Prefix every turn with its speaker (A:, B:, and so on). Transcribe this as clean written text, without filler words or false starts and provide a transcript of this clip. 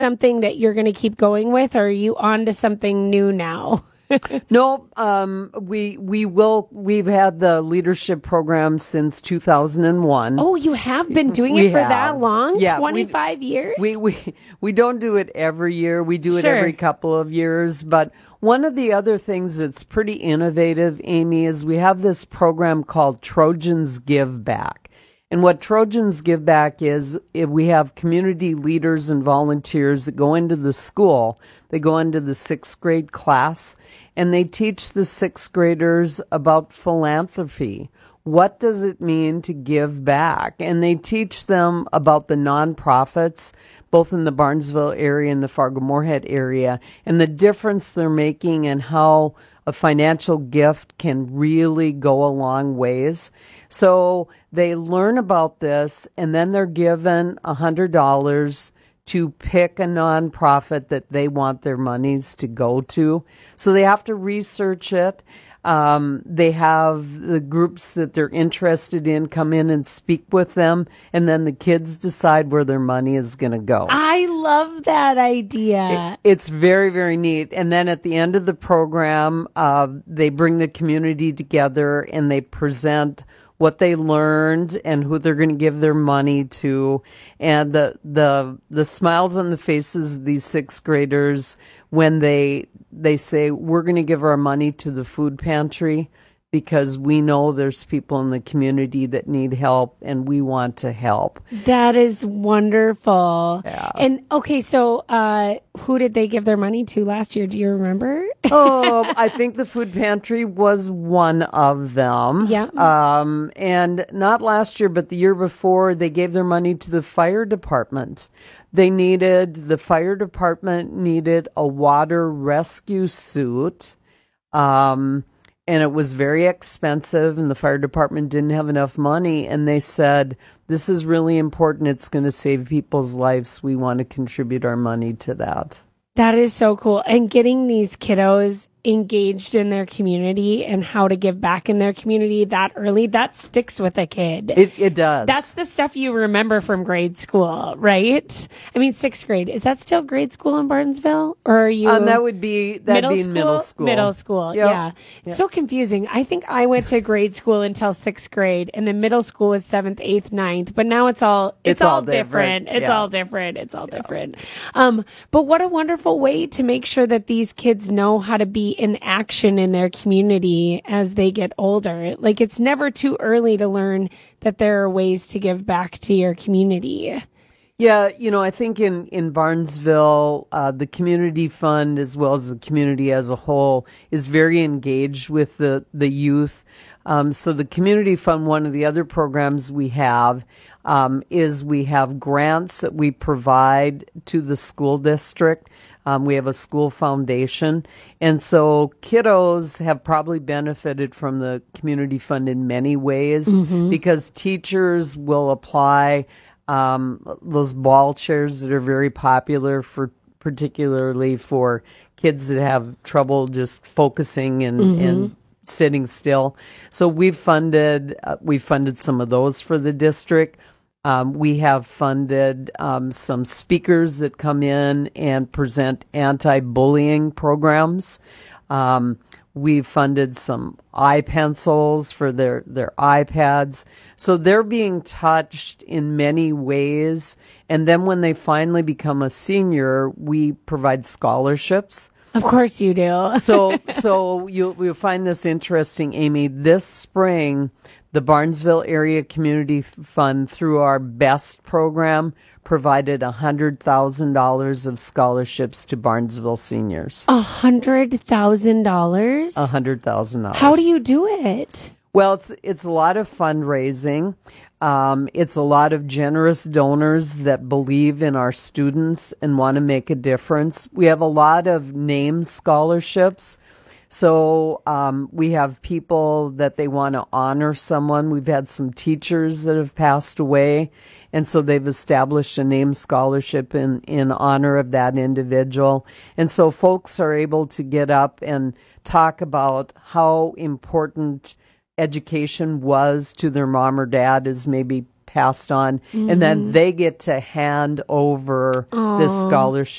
A: something that you're going to keep going with, or are you on to something new now?
B: No, we've had the leadership program since 2001.
A: Oh, you have been doing it for that long?
B: Yeah,
A: 25 years?
B: We don't do it every year. We do it every couple of years. But one of the other things that's pretty innovative, Amy, is we have this program called Trojans Give Back. And what Trojans Give Back is, if we have community leaders and volunteers that go into the school. They go into the 6th grade class, and they teach the 6th graders about philanthropy. What does it mean to give back? And they teach them about the nonprofits, both in the Barnesville area and the Fargo-Moorhead area, and the difference they're making and how a financial gift can really go a long ways. So they learn about this, and then they're given $100 to pick a nonprofit that they want their monies to go to. So they have to research it. They have the groups that they're interested in come in and speak with them, and then the kids decide where their money is going to go.
A: I love that idea.
B: It's very, very neat. And then at the end of the program, they bring the community together and they present what they learned and who they're going to give their money to. And the smiles on the faces of these 6th graders when they say, we're going to give our money to the food pantry because we know there's people in the community that need help and we want to help.
A: That is wonderful.
B: Yeah.
A: And okay, so who did they give their money to last year? Do you remember?
B: I think the food pantry was one of them.
A: Yeah.
B: And not last year, but the year before, they gave their money to the fire department. The fire department needed a water rescue suit. And it was very expensive, and the fire department didn't have enough money, and they said, this is really important. It's going to save people's lives. We want to contribute our money to that.
A: That is so cool. And getting these kiddos engaged in their community and how to give back in their community that early, that sticks with a kid.
B: It does.
A: That's the stuff you remember from grade school, right? I mean, 6th grade. Is that still grade school in Barnesville? Or are you...
B: That'd be middle school.
A: Middle school,
B: yep.
A: Yeah. It's so confusing. I think I went to grade school until 6th grade, and then middle school was 7th, 8th, 9th. But now it's all different. It's all different. But what a wonderful way to make sure that these kids know how to be in action in their community as they get older. Like, it's never too early to learn that there are ways to give back to your community.
B: Yeah, I think in Barnesville, the community fund as well as the community as a whole is very engaged with the youth. So the community fund, one of the other programs we have, is we have grants that we provide to the school district. We have a school foundation. And so kiddos have probably benefited from the community fund in many ways because teachers will apply those ball chairs that are very popular particularly for kids that have trouble just focusing and sitting still. So we've funded some of those for the district. We have funded some speakers that come in and present anti-bullying programs. We've funded some iPencils for their iPads. So they're being touched in many ways. And then when they finally become a senior, we provide scholarships.
A: Of course you do.
B: So you'll find this interesting, Amy. This spring, the Barnesville Area Community Fund, through our BEST program, provided $100,000 of scholarships to Barnesville seniors.
A: $100,000?
B: $100,000.
A: How do you do it?
B: Well, it's a lot of fundraising. It's a lot of generous donors that believe in our students and want to make a difference. We have a lot of name scholarships. So we have people that they want to honor someone. We've had some teachers that have passed away, and so they've established a name scholarship in honor of that individual. And so folks are able to get up and talk about how important education was to their mom or dad as maybe passed on, and then they get to hand over this scholarship